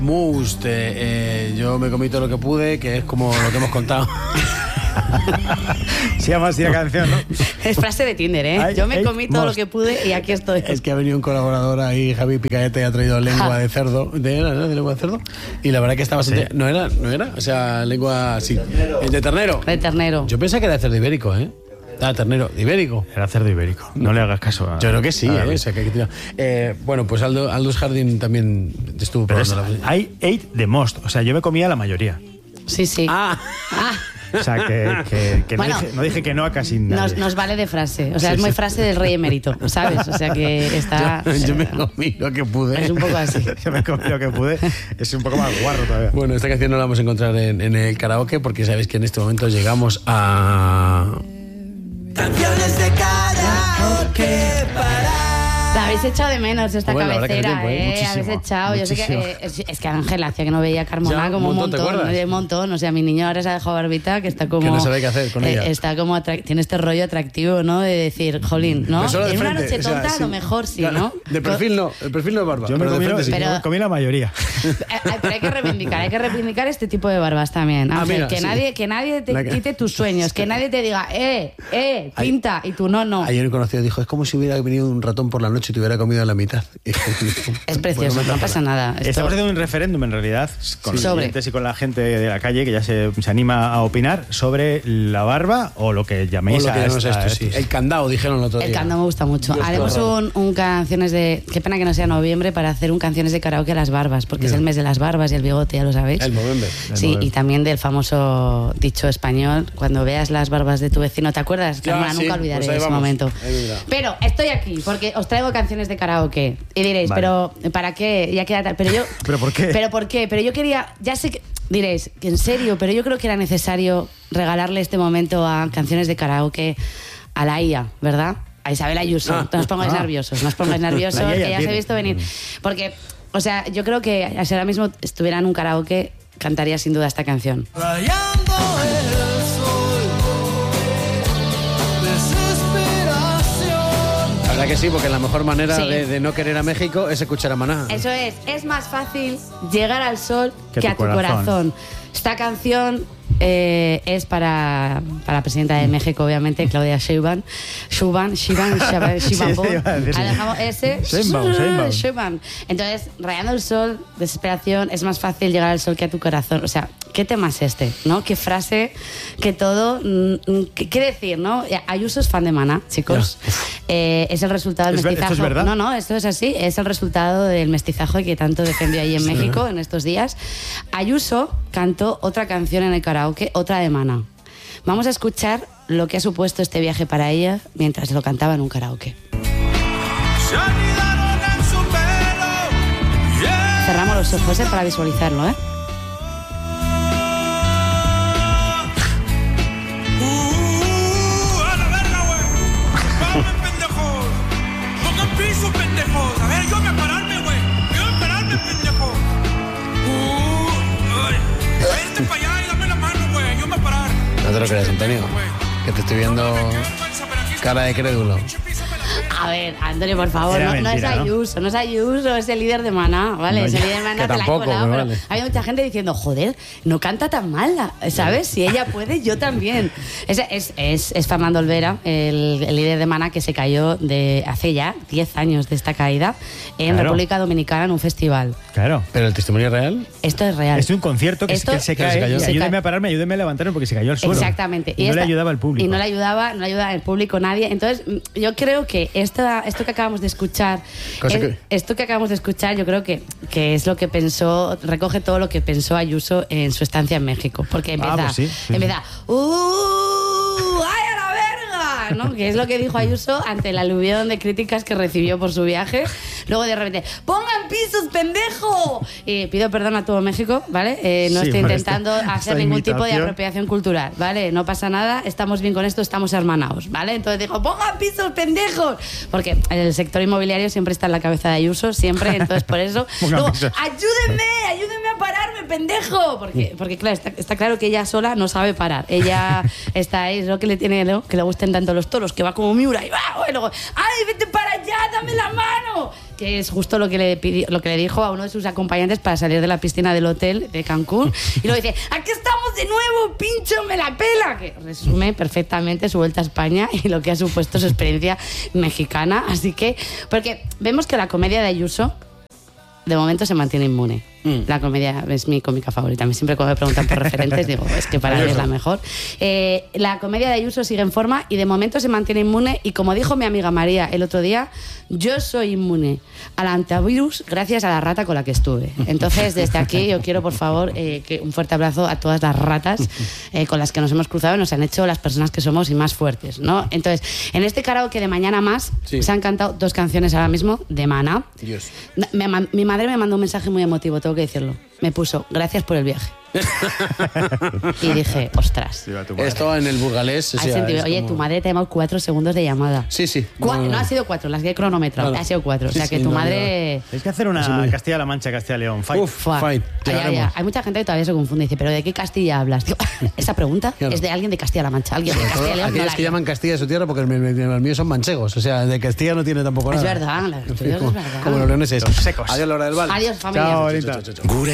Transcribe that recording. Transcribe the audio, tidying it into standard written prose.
Must, yo me comí todo lo que pude, que es como lo que hemos contado. Se llama así la canción, ¿no? Es frase de Tinder, ¿eh? Yo me comí todo lo que pude y aquí estoy. Es que ha venido un colaborador ahí, Javi Picaete, y ha traído lengua de cerdo. ¿De lengua de cerdo? Y la verdad que estaba... Sí. No era, o sea, lengua así. De ternero. De ternero. Yo pensaba que era cerdo ibérico, ¿eh? Ternero, ibérico. Era cerdo ibérico. No le hagas caso a... Yo creo que sí, o sea, bueno, pues Aldous Harding también estuvo probando la... I ate the most. O sea, yo me comía la mayoría. Sí. O sea, que bueno, no dije que no a casi nada. Nos vale de frase. O sea, es muy frase del rey emérito, ¿sabes? O sea, que está... Yo me comí lo que pude. Es un poco así. Yo me comí lo que pude. Es un poco más guarro todavía. Bueno, esta canción no la vamos a encontrar en el karaoke porque sabéis que en este momento llegamos a... Canciones de karaoke para... La habéis echado de menos esta cabecera, muchísimo, habéis echado. Muchísimo. Yo sé que es que Ángel hacía que no veía Carmona como un montón. O sea, mi niño ahora se ha dejado barbita, que está como... Que no sabe qué hacer con ella. Está como tiene este rollo atractivo, ¿no? De decir, jolín, ¿no? En una noche tonta, a lo mejor sí, claro, ¿no? De perfil no, el perfil no es barba. Yo me comí la mayoría. Pero hay que reivindicar este tipo de barbas también, Ángel. Que nadie te quite tus sueños, que nadie te diga, pinta, y tú no. Ayer un conocido dijo, es como si hubiera venido un ratón por la noche y te hubiera comido la mitad. Es precioso, no pasa nada. Estamos haciendo un referéndum en realidad con los clientes y con la gente de la calle que ya se anima a opinar sobre la barba o lo que llaméis El candado, dijeron el otro día. El candado me gusta mucho. Haremos un canciones de... Qué pena que no sea noviembre para hacer un canciones de karaoke a las barbas, porque es el mes de las barbas y el bigote, ya lo sabéis. El Movember. Sí, y también del famoso dicho español, cuando veas las barbas de tu vecino, ¿te acuerdas? Nunca olvidaré ese momento. Pero estoy aquí porque os traigo canciones de karaoke. Y diréis, pero ¿para qué? Ya queda tal. Pero yo... ¿Pero por qué? ¿Pero por qué? Pero yo quería... Ya sé que... Diréis, que en serio, pero yo creo que era necesario regalarle este momento a canciones de karaoke a la IA, ¿verdad? A Isabel Ayuso. No os pongáis nerviosos, que ya os he visto venir. Porque, o sea, yo creo que si ahora mismo estuviera en un karaoke, cantaría sin duda esta canción. La verdad que sí, porque la mejor manera de no querer a México es escuchar a Maná. Eso es más fácil llegar al sol que a tu corazón. Esta canción es para la presidenta de México, obviamente, Claudia Sheinbaum. Entonces, rayando el sol, desesperación, es más fácil llegar al sol que a tu corazón. O sea, ¿qué tema es este? ¿No? ¿Qué frase? ¿Qué todo? ¿Qué decir? ¿No? Ayuso es fan de Maná, chicos. Es el resultado del mestizaje. ¿Esto es verdad? No, esto es así. Es el resultado del mestizaje que tanto defendió ahí en México en estos días. Ayuso cantó otra canción en el karaoke, otra de Maná. Vamos a escuchar lo que ha supuesto este viaje para ella mientras lo cantaba en un karaoke. Cerramos los ojos para visualizarlo, ¿eh? ¡A la verga, güey! ¡Vámonos, pendejos! ¡Pongan piso, pendejos! A ver, yo voy a pararme, güey. Yo voy a pararme, pendejo. Vete para allá y dame la mano, güey. Yo me voy a parar. No te lo creas, Antonio. Que te estoy viendo cara de crédulo. A ver, Antonio, por favor, no es Ayuso, es el líder de Maná, ¿vale? Es el líder de Maná, te la he colado, pero vale. Hay mucha gente diciendo, joder, no canta tan mal, ¿sabes? Si ella puede, yo también. Es Fernando Olvera, el líder de Maná, que se cayó hace ya 10 años de esta caída en República Dominicana en un festival. Claro. ¿Pero el testimonio es real? Esto es real. Es un concierto que se cayó. Ayúdeme a pararme, ayúdeme a levantarme porque se cayó al suelo. Exactamente. Y no le ayudaba al público. Y no le ayudaba el público, nadie. Entonces, yo creo que esto que acabamos de escuchar, yo creo que es lo que pensó, recoge todo lo que pensó Ayuso en su estancia en México. Porque empieza, ¡ay, a la verga! ¿No? Que es lo que dijo Ayuso ante el aluvión de críticas que recibió por su viaje. Luego de repente, ¡pongan pisos, pendejo! Y pido perdón a todo México, ¿vale? No estoy intentando hacer ningún tipo de apropiación cultural, ¿vale? No pasa nada, estamos bien con esto, estamos hermanados, ¿vale? Entonces dijo, ¡pongan pisos, pendejos! Porque el sector inmobiliario siempre está en la cabeza de Ayuso, siempre, entonces por eso. Luego, ayúdenme a pararme, pendejo! Porque claro, está claro que ella sola no sabe parar. Ella está ahí, es lo que le tiene, ¿no? Que le gusten tanto los toros, que va como Miura y va, y luego, ¡ay, vete para allá, dame la mano! Que es justo lo que le dijo a uno de sus acompañantes para salir de la piscina del hotel de Cancún. Y luego dice, ¡aquí estamos de nuevo, pincho, me la pela! Que resume perfectamente su vuelta a España y lo que ha supuesto su experiencia mexicana. Así que, porque vemos que la comedia de Ayuso de momento se mantiene inmune. La comedia es mi cómica favorita. Siempre cuando me preguntan por referentes digo, es que para mí es la mejor. La comedia de Ayuso sigue en forma y de momento se mantiene inmune. Y como dijo mi amiga María el otro día, yo soy inmune al antivirus gracias a la rata con la que estuve. Entonces, desde aquí yo quiero, por favor, un fuerte abrazo a todas las ratas con las que nos hemos cruzado y nos han hecho las personas que somos y más fuertes, ¿no? Entonces, en este karaoke de Mañana Más se han cantado 2 canciones ahora mismo de Maná. Dios. Mi madre me mandó un mensaje muy emotivo, tengo que decirlo. Me puso, gracias por el viaje. Y dije, ostras. Esto en el burgalés. Oye, como... tu madre te ha llamado 4 segundos de llamada. Sí. No ha sido 4, las que he cronometrado. Claro. Ha sido 4. O sea que tu madre. Tienes que hacer una Castilla-La Mancha, Castilla-León. Fight. Hay mucha gente que todavía se confunde y dice, ¿pero de qué Castilla hablas? Digo, esa pregunta es de alguien de Castilla-La Mancha. Alguien de Castilla-León. Aquellos que llaman Castilla de su tierra porque los míos son manchegos. O sea, de Castilla no tiene tampoco nada. Es verdad, es verdad. Como los leoneses. Secos. Adiós, Laura del Val. Adiós, familia. Chao, bonita.